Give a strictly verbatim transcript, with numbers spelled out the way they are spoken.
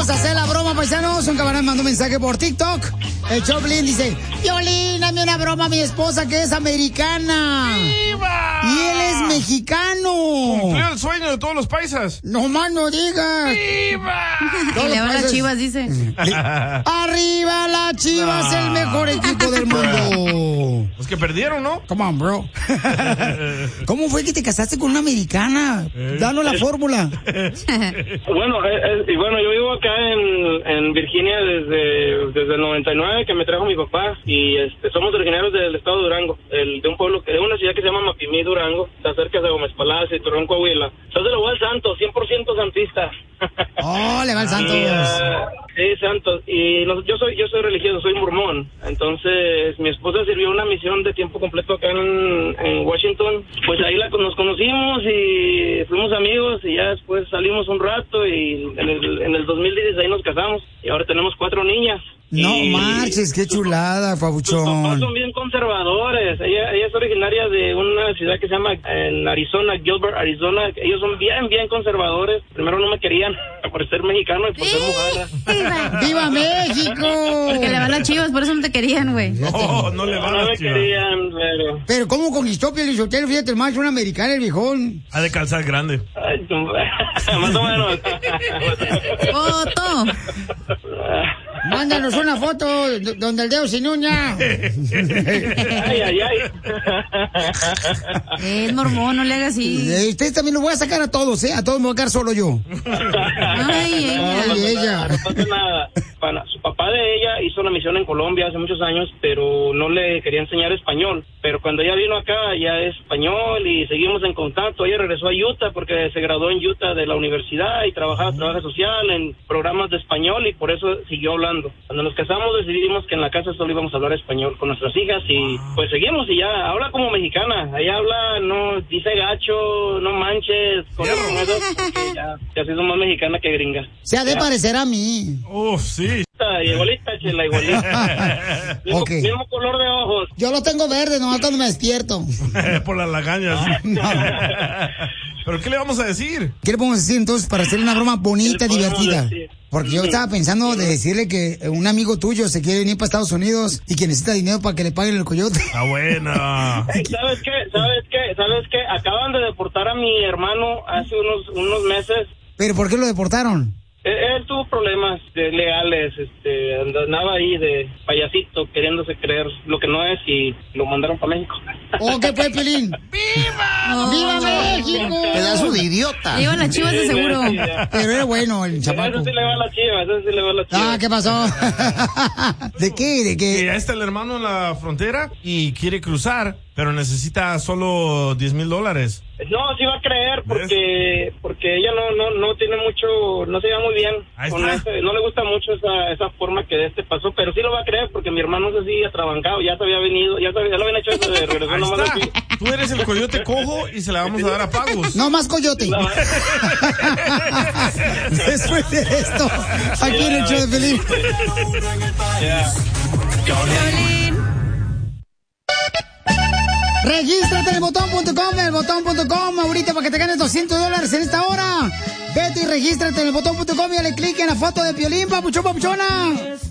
Vamos a hacer la broma, paisanos. Un camarada mandó un mensaje por TikTok. El Choplin dice: Piolín, dame una broma a mi esposa que es americana. ¡Viva! Y él es mexicano. Cumplió el sueño de todos los paisas. No más no digas. ¡Viva! Y le van las Chivas, dice. ¡Arriba las Chivas, el mejor equipo del mundo! Los que perdieron, ¿no? Come on, bro. ¿Cómo fue que te casaste con una americana? Danos la fórmula. Bueno, eh, eh, y bueno, yo vivo acá en, en Virginia desde, desde el noventa y nueve, que me trajo mi papá, y este, somos originarios del estado de Durango, el, de un pueblo, de una ciudad que se llama Mapimí, Durango, está cerca de Gómez Palacio y Torreón, Coahuila. Entonces le voy al Santos, cien por ciento santista. Oh, le va al Santos. Y, uh, sí, Santos. Y no, yo soy yo soy religioso, soy mormón. Entonces, mi esposa sirvió una misión de tiempo completo acá en, en Washington. Pues ahí la, nos conocimos y fuimos amigos y ya después salimos un rato y en el, en el dos mil dieciséis nos casamos y ahora tenemos cuatro niñas. No y marches, qué chulada, sus papás papuchón. son bien conservadores. Ella, ella es originaria de una ciudad que se llama en Arizona, Gilbert, Arizona. Ellos son bien, bien conservadores. Primero no me querían por ser mexicano y por ser mujer. ¡Viva México! Porque le van las Chivas, por eso no te querían, güey. No, no le van No las me Chivas. querían, pero... Pero ¿cómo conquistó Piolichotelo? Fíjate, el macho, un americano, el viejón. Ha de calzar grande. Ay, más o menos. ¡Foto! Mándanos una foto d- donde el dedo sin uña. Ay, ay, ay. Es mormón, no le hagas así. Eh, Ustedes también lo voy a sacar a todos, ¿eh? A todos me voy a quedar solo yo. Ay, ella. Ay, ella. No pasa nada. Pana, su papá de ella hizo una misión en Colombia hace muchos años, pero no le quería enseñar español. Pero cuando ella vino acá, ya es español y seguimos en contacto. Ella regresó a Utah porque se graduó en Utah de la universidad y trabajaba trabajo social en programas de español y por eso siguió hablando. Cuando nos casamos decidimos que en la casa solo íbamos a hablar español con nuestras hijas y pues seguimos y ya habla como mexicana. Ella habla, no dice gacho, no manches, cosas como esas, porque ya, ya sí es más mexicana que gringa. Se ha de Ya. parecer a mí. Oh, sí. Igualita, chela, igualita. Mismo, Ok. mismo color de ojos. Yo lo tengo verde, nomás cuando me despierto. Por las lagañas. No. ¿Pero qué le vamos a decir? ¿Qué le podemos decir entonces para hacer una broma bonita, ¿Qué le podemos divertida? decir? Porque yo estaba pensando de decirle que un amigo tuyo se quiere venir para Estados Unidos y que necesita dinero para que le paguen el coyote. Está buena. Hey, ¿sabes qué? ¿Sabes qué? ¿Sabes qué? Acaban de deportar a mi hermano hace unos unos meses. ¿Pero por qué lo deportaron? Él, él tuvo problemas de legales, este, andaba ahí de payasito queriéndose creer lo que no es y lo mandaron para México. ¿O qué fue, Pelín? ¡Viva! ¡Viva México! Pedazo de idiota. Le iban las Chivas de seguro. Pero era bueno el chamaco. Eso sí le va a la chiva, eso sí le va a la chiva. Ah, ¿qué pasó? ¿De qué? ¿De Que qué? ya está el hermano en la frontera y quiere cruzar, pero necesita solo diez mil dólares. No, sí va a creer porque porque ella no no no tiene mucho, no se lleva muy bien Ahí con está. este, no le gusta mucho esa esa forma que de este pasó, pero sí lo va a creer porque mi hermano se sigue atrabancado, ya se había venido, ya, se, ya lo habían hecho eso de regresó Ahí nomás está. aquí. Tú eres el coyote cojo y se la vamos a dar a pagos. No más coyote. Después de esto, aquí en el show de Pelín. Ya. Piolín. Regístrate en el botón punto com, en el botón punto com, ahorita para que te ganes doscientos dólares en esta hora. Vete y regístrate en el botón punto com y dale clic en la foto de Piolín, papuchón, papuchona.